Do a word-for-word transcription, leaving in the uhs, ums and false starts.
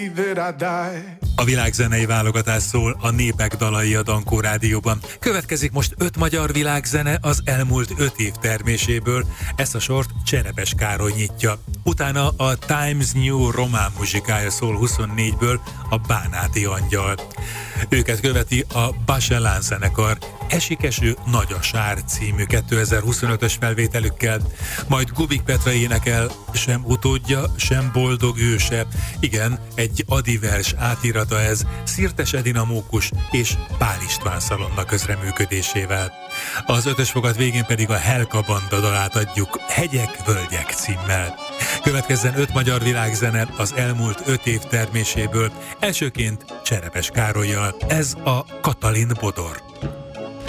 A világzenei válogatás szól a Népek dalai a Dankó Rádióban. Következik most öt magyar világzene az elmúlt öt év terméséből. Ezt a sort Cserepes Károly nyitja. Utána a Times New román muzsikája szól huszonnégyből, a Bánáti Angyal. Őket követi a Bachelán zenekar Esik eső, nagy a sár című kétezer-huszonötös felvételükkel, majd Gubik Petra énekel Sem utódja, sem boldog őse. Igen, egy adivers átirata ez, Szirtes Edina Mókus és Pál István Szalonna közreműködésével. Az ötös fogat végén pedig a Helka Banda dalát adjuk Hegyek, völgyek címmel. Következzen öt magyar világzene az elmúlt öt év terméséből, elsőként Cserepes Károllyal. Ez a Katalin Bodor.